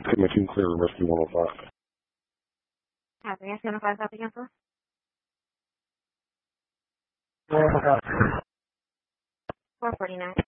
Connection clear, rescue 105. Copy. Ask 105 copy again, sir. 449.